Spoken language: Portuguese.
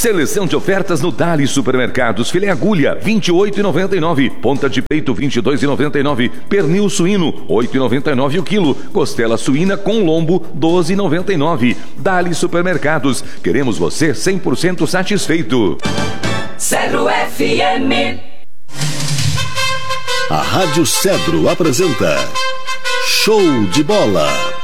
Seleção de ofertas no Dali Supermercados. Filé agulha, R$ 28,99. Ponta de peito, R$ 22,99. Pernil suíno, R$ 8,99 o quilo. Costela suína com lombo, R$ 12,99. Dali Supermercados. Queremos você 100% satisfeito. Cedro FM. A Rádio Cedro apresenta Show de Bola.